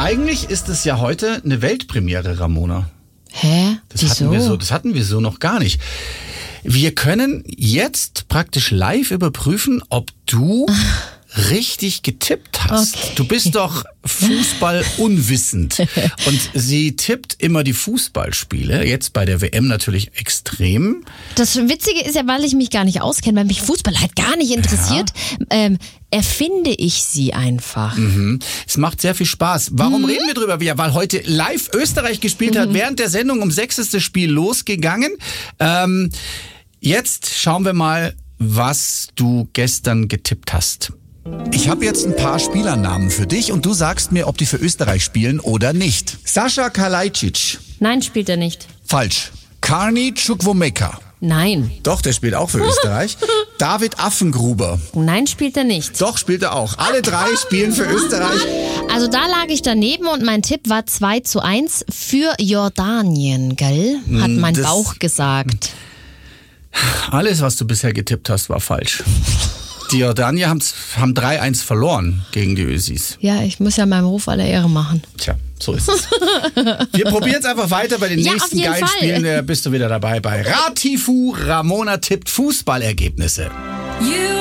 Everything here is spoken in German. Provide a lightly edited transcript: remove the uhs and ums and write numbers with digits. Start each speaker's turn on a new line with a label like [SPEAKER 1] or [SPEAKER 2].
[SPEAKER 1] Eigentlich ist es ja heute eine Weltpremiere, Ramona.
[SPEAKER 2] Hä? Wieso?
[SPEAKER 1] Das hatten wir so noch gar nicht. Wir können jetzt praktisch live überprüfen, ob du richtig getippt hast.
[SPEAKER 2] Okay.
[SPEAKER 1] Du bist doch Fußball unwissend. Und sie tippt immer die Fußballspiele, jetzt bei der WM natürlich extrem.
[SPEAKER 2] Das Witzige ist ja, weil ich mich gar nicht auskenne, weil mich Fußball halt gar nicht interessiert, erfinde ich sie einfach.
[SPEAKER 1] Es macht sehr viel Spaß. Warum reden wir drüber? Ja, weil heute live Österreich gespielt hat, während der Sendung um 6. Spiel losgegangen. Jetzt schauen wir mal, was du gestern getippt hast. Ich habe jetzt ein paar Spielernamen für dich und du sagst mir, ob die für Österreich spielen oder nicht. Sascha Kalajdzic.
[SPEAKER 2] Nein, spielt er nicht.
[SPEAKER 1] Falsch. Carney Chukwuemeka.
[SPEAKER 2] Nein.
[SPEAKER 1] Doch, der spielt auch für Österreich. David Affengruber.
[SPEAKER 2] Nein, spielt er nicht.
[SPEAKER 1] Doch, spielt er auch. Alle drei spielen für Österreich.
[SPEAKER 2] Also da lag ich daneben und mein Tipp war 2:1 für Jordanien, gell? Hat mein Bauch gesagt.
[SPEAKER 1] Alles, was du bisher getippt hast, war falsch. Die Jordanier haben 3-1 verloren gegen die Ösis.
[SPEAKER 2] Ja, ich muss ja meinem Ruf aller Ehre machen.
[SPEAKER 1] Tja, so ist es. Wir probieren es einfach weiter bei den
[SPEAKER 2] Ja,
[SPEAKER 1] nächsten
[SPEAKER 2] auf jeden
[SPEAKER 1] geilen
[SPEAKER 2] Fall.
[SPEAKER 1] Spielen. Da bist du wieder dabei bei Ratifu. Ramona tippt Fußballergebnisse.